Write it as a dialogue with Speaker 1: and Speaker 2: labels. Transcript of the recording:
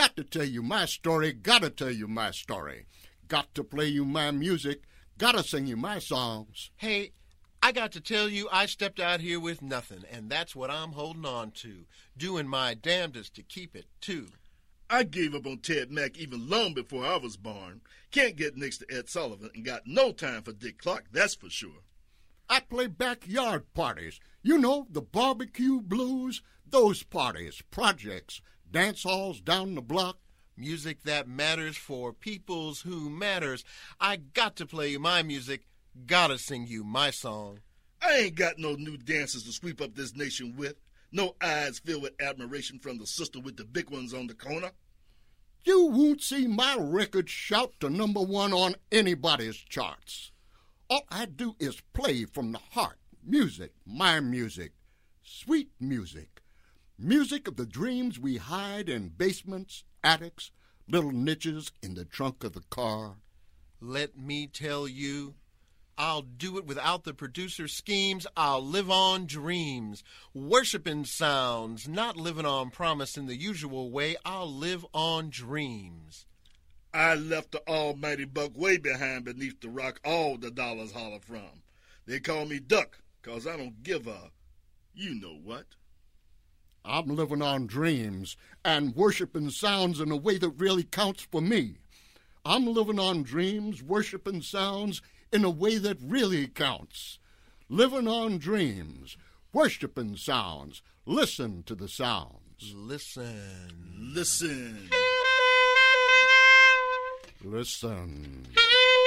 Speaker 1: Got to tell you my story, gotta tell you my story. Got to play you my music, gotta sing you my songs.
Speaker 2: Hey, I got to tell you I stepped out here with nothing, and that's what I'm holding on to. Doing my damnedest to keep it, too.
Speaker 3: I gave up on Ted Mack even long before I was born. Can't get next to Ed Sullivan and got no time for Dick Clark, that's for sure.
Speaker 1: I play backyard parties. You know, the barbecue blues, those parties, projects, dance halls down the block.
Speaker 2: Music that matters for peoples who matters. I got to play you my music, gotta sing you my song.
Speaker 3: I ain't got no new dances to sweep up this nation with. No eyes filled with admiration from the sister with the big ones on the corner.
Speaker 1: You won't see my record shout to #1 on anybody's charts. All I do is play from the heart. Music, my music, sweet music. Music of the dreams we hide in basements, attics, little niches in the trunk of the car.
Speaker 2: Let me tell you, I'll do it without the producer's schemes. I'll live on dreams, worshiping sounds, not living on promise in the usual way. I'll live on dreams.
Speaker 3: I left the almighty buck way behind beneath the rock all the dollars holler from. They call me Duck, 'cause I don't give a you-know-what.
Speaker 1: I'm living on dreams and worshiping sounds in a way that really counts for me. I'm living on dreams, worshiping sounds in a way that really counts. Living on dreams, worshiping sounds. Listen to the sounds.
Speaker 2: Listen.
Speaker 3: Listen.
Speaker 1: Listen.